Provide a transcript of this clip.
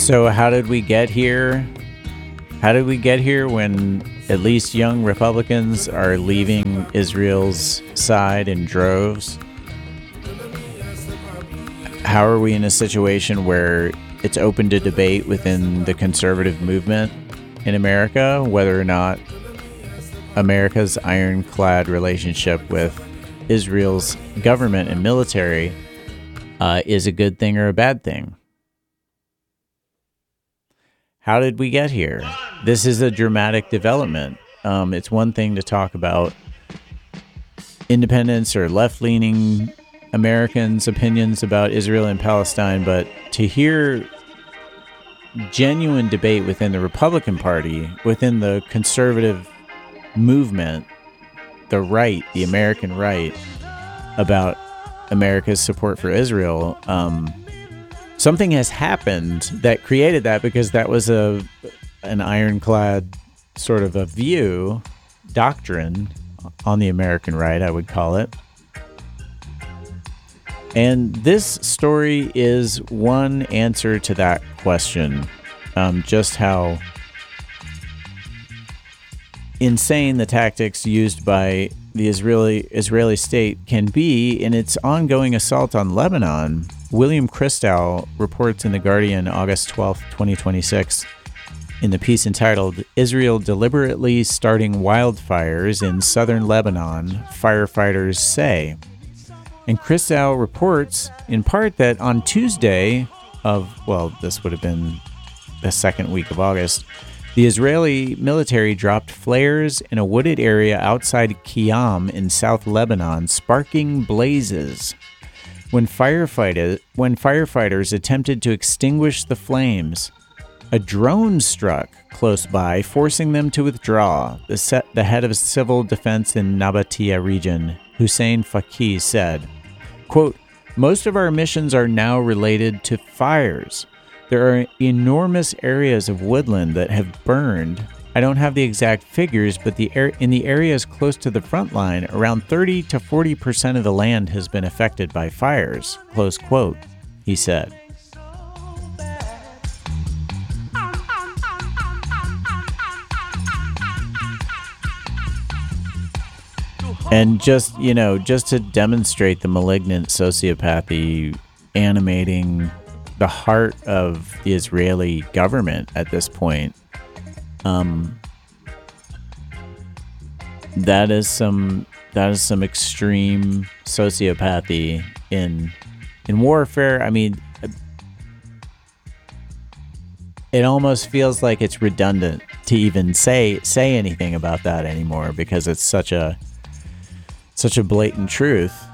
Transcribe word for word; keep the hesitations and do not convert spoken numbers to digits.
So how did we get here? How did we get here when at least young Republicans are leaving Israel's side in droves? How are we in a situation where it's open to debate within the conservative movement in America whether or not America's ironclad relationship with Israel's government and military uh, is a good thing or a bad thing? How did we get here? This is a dramatic development. Um, it's one thing to talk about independents or left-leaning Americans' opinions about Israel and Palestine, but to hear genuine debate within the Republican Party, within the conservative movement, the right, the American right, about America's support for Israel, um, something has happened that created that, because that was a an ironclad sort of a view, doctrine on the American right, I would call it. And this story is one answer to that question, um, just how insane the tactics used by the Israeli Israeli state can be in its ongoing assault on Lebanon. William Christow reports in The Guardian, August twelfth, twenty twenty-six, in the piece entitled, "Israel Deliberately Starting Wildfires in Southern Lebanon, Firefighters Say." And Christow reports, in part, that on Tuesday of, well, this would have been the second week of August, the Israeli military dropped flares in a wooded area outside Qiyam in South Lebanon, sparking blazes. When firefighters, when firefighters attempted to extinguish the flames, a drone struck close by, forcing them to withdraw. The, set, the head of civil defense in Nabatea region, Hussein Faqih, said, quote, "Most of our missions are now related to fires. There are enormous areas of woodland that have burned. I don't have the exact figures, but the air, in the areas close to the front line, around thirty to forty percent of the land has been affected by fires," close quote, he said. And just, you know, just to demonstrate the malignant sociopathy animating the heart of the Israeli government at this point, um, that is some that is some extreme sociopathy in in warfare. I mean, it almost feels like it's redundant to even say say anything about that anymore, because it's such a such a blatant truth.